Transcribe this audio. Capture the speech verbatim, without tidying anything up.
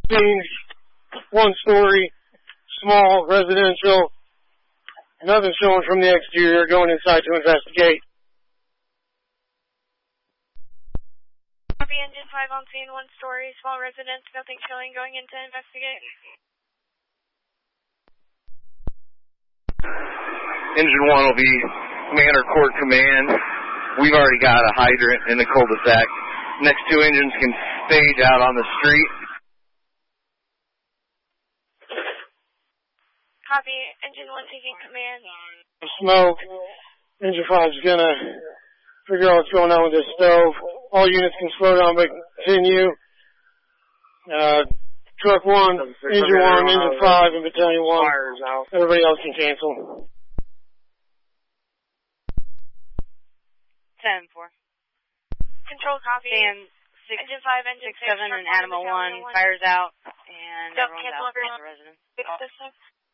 Being one story, small, residential, nothing showing from the exterior, going inside to investigate. Copy, engine five on scene, one story, small residence, nothing showing, going in to investigate. Engine one will be Commander Court Command. We've already got a hydrant in the cul-de-sac. Next two engines can stage out on the street. Copy, engine one taking command. Smoke. Engine five's gonna figure out what's going on with this stove. All units can slow down but continue. Uh, truck one, engine one, engine five, and battalion one. Everybody else can cancel. ten four. Control copy. Stand six, engine five, engine six, six, seven, and one, Animal one, one fires out, and Don't everyone's cancel out. everyone. The residents. Fix this time.